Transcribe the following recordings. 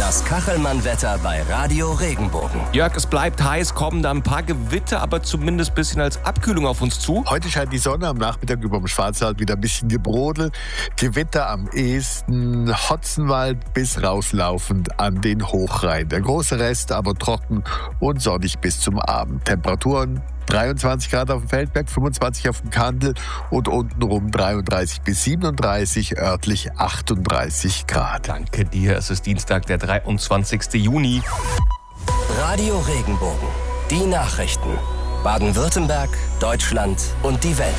Das Kachelmann-Wetter bei Radio Regenbogen. Jörg, es bleibt heiß, kommen da ein paar Gewitter, aber zumindest ein bisschen als Abkühlung auf uns zu. Heute scheint die Sonne, am Nachmittag über dem Schwarzwald wieder ein bisschen gebrodelt. Gewitter am ehesten Hotzenwald bis rauslaufend an den Hochrhein. Der große Rest aber trocken und sonnig bis zum Abend. Temperaturen 23 Grad auf dem Feldberg, 25 auf dem Kandel und untenrum 33 bis 37, örtlich 38 Grad. Danke dir, es ist Dienstag, der 23. Juni. Radio Regenbogen. Die Nachrichten. Baden-Württemberg, Deutschland und die Welt.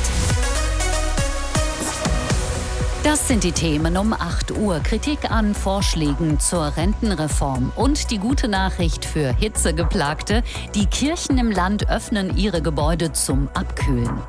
Das sind die Themen um 8 Uhr. Kritik an Vorschlägen zur Rentenreform und die gute Nachricht für Hitzegeplagte. Die Kirchen im Land öffnen ihre Gebäude zum Abkühlen.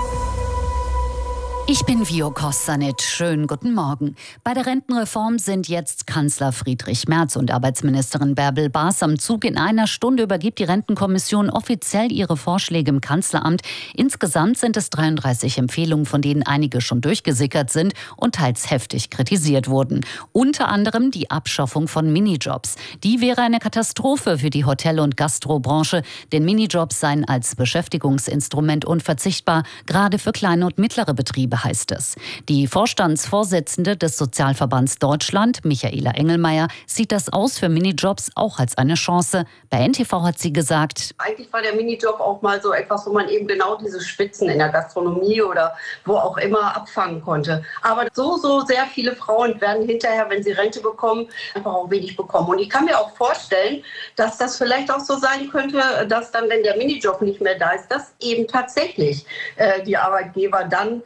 Ich bin Vio Kostanic. Schönen guten Morgen. Bei der Rentenreform sind jetzt Kanzler Friedrich Merz und Arbeitsministerin Bärbel Baas am Zug. In einer Stunde übergibt die Rentenkommission offiziell ihre Vorschläge im Kanzleramt. Insgesamt sind es 33 Empfehlungen, von denen einige schon durchgesickert sind und teils heftig kritisiert wurden. Unter anderem die Abschaffung von Minijobs. Die wäre eine Katastrophe für die Hotel- und Gastrobranche, denn Minijobs seien als Beschäftigungsinstrument unverzichtbar, gerade für kleine und mittlere Betriebe, heißt es. Die Vorstandsvorsitzende des Sozialverbands Deutschland, Michaela Engelmeier, sieht das aus für Minijobs auch als eine Chance. Bei NTV hat sie gesagt: Eigentlich war der Minijob auch mal so etwas, wo man eben genau diese Spitzen in der Gastronomie oder wo auch immer abfangen konnte. Aber so sehr viele Frauen werden hinterher, wenn sie Rente bekommen, einfach auch wenig bekommen. Und ich kann mir auch vorstellen, dass das vielleicht auch so sein könnte, dass dann, wenn der Minijob nicht mehr da ist, dass eben tatsächlich die Arbeitgeber dann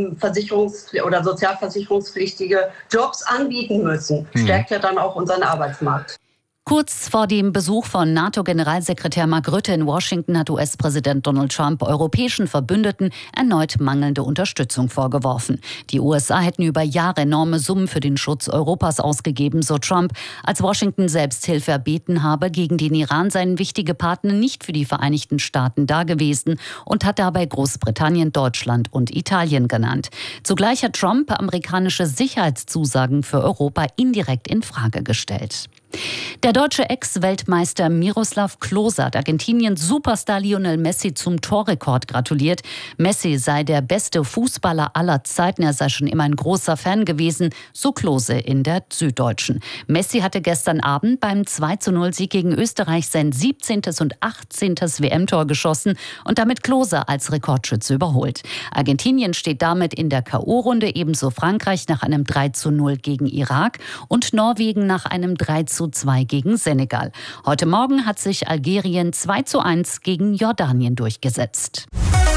oder sozialversicherungspflichtige Jobs anbieten müssen. Stärkt ja dann auch unseren Arbeitsmarkt. Kurz vor dem Besuch von NATO-Generalsekretär Mark Rutte in Washington hat US-Präsident Donald Trump europäischen Verbündeten erneut mangelnde Unterstützung vorgeworfen. Die USA hätten über Jahre enorme Summen für den Schutz Europas ausgegeben, so Trump. Als Washington selbst Hilfe erbeten habe gegen den Iran, seien wichtige Partner nicht für die Vereinigten Staaten dagewesen und hat dabei Großbritannien, Deutschland und Italien genannt. Zugleich hat Trump amerikanische Sicherheitszusagen für Europa indirekt in Frage gestellt. Der deutsche Ex-Weltmeister Miroslav Klose hat Argentiniens Superstar Lionel Messi zum Torrekord gratuliert. Messi sei der beste Fußballer aller Zeiten. Er sei schon immer ein großer Fan gewesen, so Klose in der Süddeutschen. Messi hatte gestern Abend beim 2:0-Sieg gegen Österreich sein 17. und 18. WM-Tor geschossen und damit Klose als Rekordschütze überholt. Argentinien steht damit in der K.O.-Runde, ebenso Frankreich nach einem 3:0 gegen Irak und Norwegen nach einem 3:2 gegen Senegal. Heute Morgen hat sich Algerien 2:1 gegen Jordanien durchgesetzt.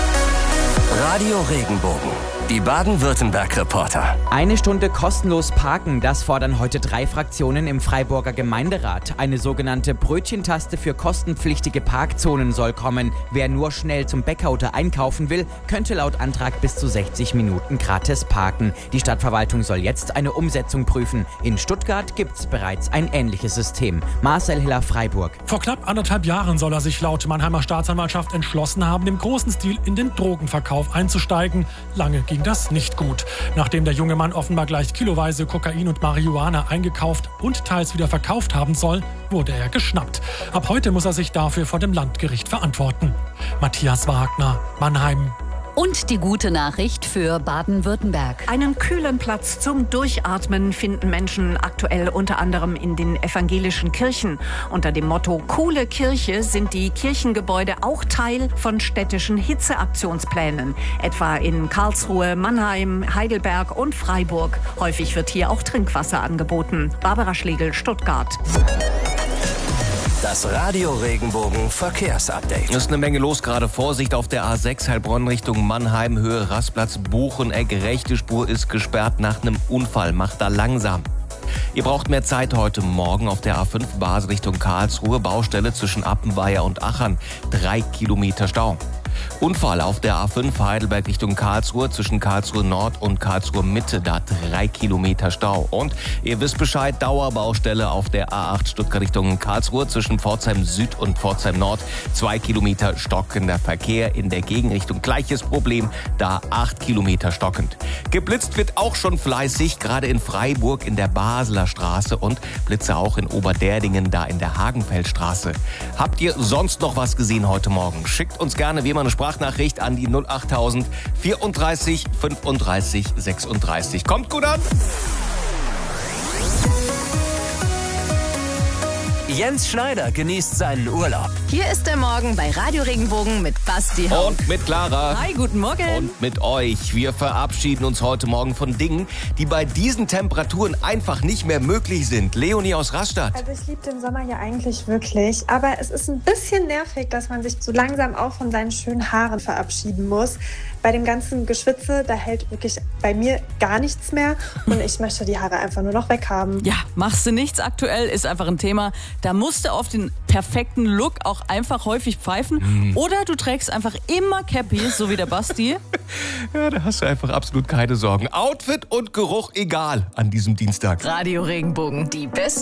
Radio Regenbogen. Die Baden-Württemberg-Reporter. 1 Stunde kostenlos parken, das fordern heute 3 Fraktionen im Freiburger Gemeinderat. Eine sogenannte Brötchentaste für kostenpflichtige Parkzonen soll kommen. Wer nur schnell zum Bäcker oder einkaufen will, könnte laut Antrag bis zu 60 Minuten gratis parken. Die Stadtverwaltung soll jetzt eine Umsetzung prüfen. In Stuttgart gibt es bereits ein ähnliches System. Marcel Hiller, Freiburg. Vor knapp 1,5 Jahren soll er sich laut Mannheimer Staatsanwaltschaft entschlossen haben, im großen Stil in den Drogenverkauf einzusteigen. Lange ging das nicht gut. Nachdem der junge Mann offenbar gleich kiloweise Kokain und Marihuana eingekauft und teils wieder verkauft haben soll, wurde er geschnappt. Ab heute muss er sich dafür vor dem Landgericht verantworten. Matthias Wagner, Mannheim. Und die gute Nachricht für Baden-Württemberg. Einen kühlen Platz zum Durchatmen finden Menschen aktuell unter anderem in den evangelischen Kirchen. Unter dem Motto Coole Kirche sind die Kirchengebäude auch Teil von städtischen Hitzeaktionsplänen. Etwa in Karlsruhe, Mannheim, Heidelberg und Freiburg. Häufig wird hier auch Trinkwasser angeboten. Barbara Schlegel, Stuttgart. Das Radio Regenbogen Verkehrsupdate. Es ist eine Menge los, gerade Vorsicht auf der A6 Heilbronn Richtung Mannheim, Höhe Rastplatz Bucheneck. Rechte Spur ist gesperrt nach einem Unfall, macht da langsam. Ihr braucht mehr Zeit heute Morgen auf der A5 Basel Richtung Karlsruhe, Baustelle zwischen Appenweier und Achern, 3 Kilometer Stau. Unfall auf der A5 Heidelberg Richtung Karlsruhe zwischen Karlsruhe Nord und Karlsruhe Mitte, da 3 Kilometer Stau. Und ihr wisst Bescheid, Dauerbaustelle auf der A8 Stuttgart Richtung Karlsruhe zwischen Pforzheim Süd und Pforzheim Nord, 2 Kilometer stockender Verkehr in der Gegenrichtung. Gleiches Problem, da 8 Kilometer stockend. Geblitzt wird auch schon fleißig, gerade in Freiburg in der Basler Straße und Blitze auch in Oberderdingen, da in der Hagenfeldstraße. Habt ihr sonst noch was gesehen heute Morgen? Schickt uns gerne wie immer eine Sprachnachricht an die 08000 34 35 36. Kommt gut an! Jens Schneider genießt seinen Urlaub. Hier ist der Morgen bei Radio Regenbogen mit Basti Haug. Und mit Clara. Hi, guten Morgen. Und mit euch. Wir verabschieden uns heute Morgen von Dingen, die bei diesen Temperaturen einfach nicht mehr möglich sind. Leonie aus Rastatt. Also ich liebe den Sommer ja eigentlich wirklich, aber es ist ein bisschen nervig, dass man sich so langsam auch von seinen schönen Haaren verabschieden muss. Bei dem ganzen Geschwitze, da hält wirklich bei mir gar nichts mehr und ich möchte die Haare einfach nur noch weghaben. Ja, machst du nichts aktuell, ist einfach ein Thema. Da musst du auf den perfekten Look auch einfach häufig pfeifen. Oder du trägst einfach immer Cappies, so wie der Basti. Ja, da hast du einfach absolut keine Sorgen. Outfit und Geruch egal an diesem Dienstag. Radio Regenbogen, die besten